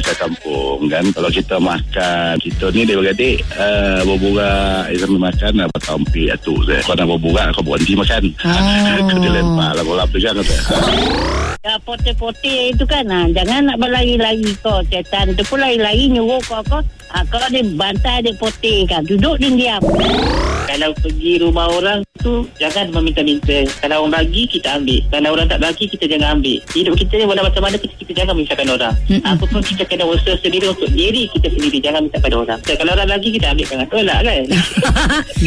makan kampung kan. Kalau kita makan, kita ni adik-beradik berburak sambil makan bertampi atuk saya. Kau nak berburak, kau berhenti makan. Kau dilempar lah bola tu kan. Ya, pote-pote itu kan, jangan nak berlari-lari kau. Setan tu pun lari-lari nyuruh kau. Kau dia bantai dia pote kan. Duduk dan diam. Kalau pergi rumah orang tu, jangan meminta-minta. Kalau orang bagi, kita ambil. Kalau orang tak bagi, kita jangan ambil. Hidup kita ni walau macam mana, kita jangan memisahkan orang. Apa pun kita kena usaha sendiri untuk diri kita sendiri. Jangan minta pada orang. Kalau orang bagi, kita ambil. Jangan tolak kan.